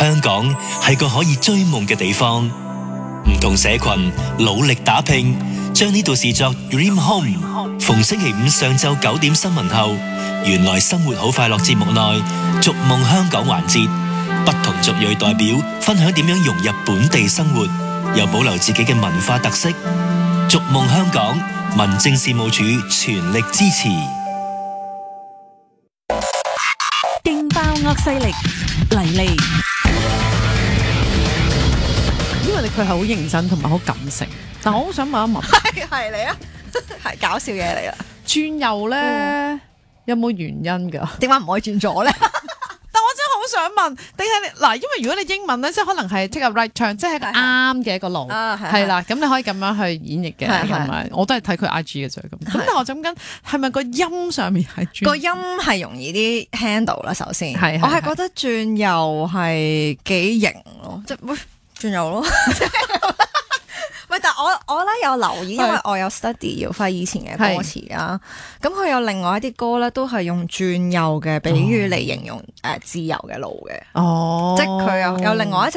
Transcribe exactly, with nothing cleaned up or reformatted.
香港係個可以追夢嘅地方，唔同社群努力打拼，將呢度視作 Dream Home。逢星期五上晝九點新聞後，原來生活好快樂節目內逐夢香港環節，不同族裔代表分享點樣融入本地生活，又保留自己嘅文化特色。逐夢香港，民政事務處全力支持。 勁爆惡勢力嚟嚟， 因為佢係好認真同埋好感性，但我好想問一問， 係係嚟啊，係搞笑嘢嚟啦。 轉右咧、嗯、有冇原因噶？ 點解唔可以轉左咧？ 但我真係好想問，定係嗱？因為如果你英文咧，即係可能係 take a right turn，即係個啱嘅一個路，係啦。咁你可以咁樣去演繹嘅，係咪？我都係睇佢 I G 嘅啫。咁咁，但我諗緊係咪個音上面係轉？ 個音係容易啲 handle 啦。首先， 係我係覺得轉右係幾型咯，即係喂轉右咯。喂，但我我咧有留意，因為我有 study 姚輝以前嘅歌詞啊，咁佢有另外一啲歌咧，都係用轉右嘅比喻嚟形容誒、呃、自由嘅路嘅， 哦， 即係佢有有另外一隻。